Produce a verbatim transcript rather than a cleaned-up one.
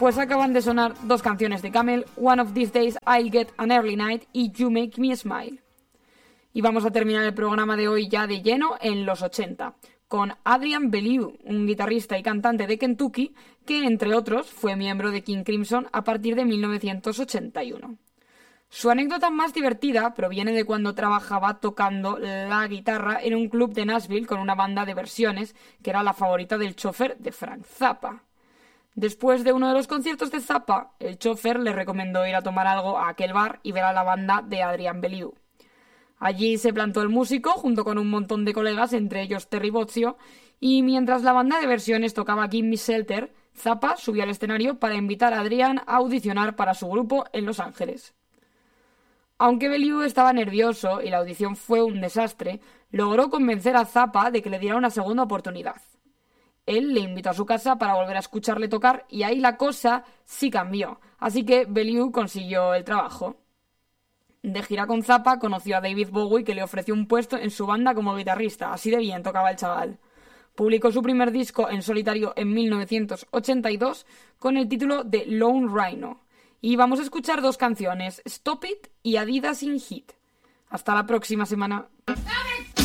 Pues acaban de sonar dos canciones de Camel, One of These Days I'll Get an Early Night y You Make Me Smile. Y vamos a terminar el programa de hoy ya de lleno en los ochenta, con Adrian Belew, un guitarrista y cantante de Kentucky que, entre otros, fue miembro de King Crimson a partir de mil novecientos ochenta y uno. Su anécdota más divertida proviene de cuando trabajaba tocando la guitarra en un club de Nashville con una banda de versiones que era la favorita del chofer de Frank Zappa. Después de uno de los conciertos de Zappa, el chofer le recomendó ir a tomar algo a aquel bar y ver a la banda de Adrian Belew. Allí se plantó el músico junto con un montón de colegas, entre ellos Terry Bozzio, y mientras la banda de versiones tocaba Give Me Shelter, Zappa subió al escenario para invitar a Adrian a audicionar para su grupo en Los Ángeles. Aunque Belew estaba nervioso y la audición fue un desastre, logró convencer a Zappa de que le diera una segunda oportunidad. Él le invitó a su casa para volver a escucharle tocar y ahí la cosa sí cambió, así que Belew consiguió el trabajo. De gira con Zappa conoció a David Bowie, que le ofreció un puesto en su banda como guitarrista, así de bien tocaba el chaval. Publicó su primer disco en solitario en mil novecientos ochenta y dos con el título de Lone Rhino. Y vamos a escuchar dos canciones, Stop It y Adidas in Heat. Hasta la próxima semana.